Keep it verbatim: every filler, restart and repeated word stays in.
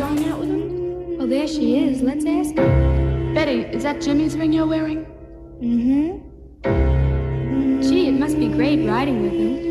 going out with him? Well, there she is. Let's ask her. Betty, is that Jimmy's ring you're wearing? Mm-hmm. Gee, it must be great riding with him.